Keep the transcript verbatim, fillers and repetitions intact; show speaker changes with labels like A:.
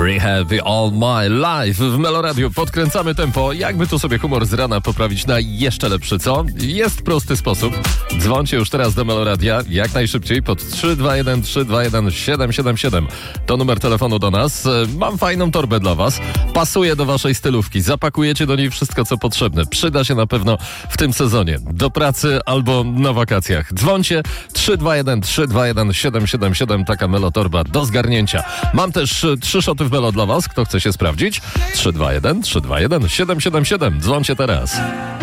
A: Rehab All My Life w Meloradiu. Podkręcamy tempo. Jakby tu sobie humor z rana poprawić na jeszcze lepszy, co? Jest prosty sposób. Dzwońcie już teraz do Meloradia jak najszybciej pod trzy dwa jeden trzy dwa jeden siedem siedem siedem. To numer telefonu do nas. Mam fajną torbę dla was. Pasuje do waszej stylówki. Zapakujecie do niej wszystko, co potrzebne. Przyda się na pewno w tym sezonie. Do pracy albo na wakacjach. Dzwońcie trzy dwa jeden trzy dwa jeden siedem siedem siedem. Taka Melotorba do zgarnięcia. Mam też trzy szoty w Melo dla was. Kto chce się sprawdzić? trzy dwa jeden trzy dwa jeden siedem siedem siedem. Dzwońcie teraz.